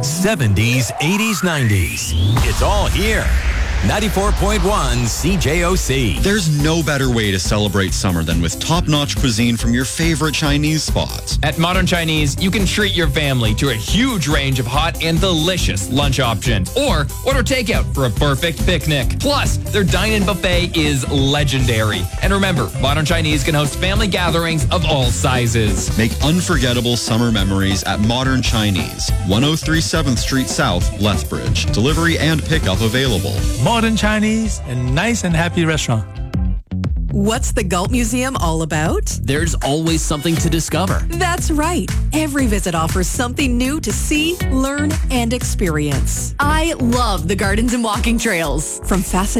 70s, 80s, 90s. It's all here. 94.1 CJOC. There's no better way to celebrate summer than with top-notch cuisine from your favorite Chinese spots. At Modern Chinese, you can treat your family to a huge range of hot and delicious lunch options. Or order takeout for a perfect picnic. Plus, their dine-in buffet is legendary. And remember, Modern Chinese can host family gatherings of all sizes. Make unforgettable summer memories at Modern Chinese, 103 7th Street South, Lethbridge. Delivery and pickup available. Modern Chinese, a nice and happy restaurant. What's the Galt Museum all about? There's always something to discover. That's right. Every visit offers something new to see, learn, and experience. I love the gardens and walking trails. From fascinating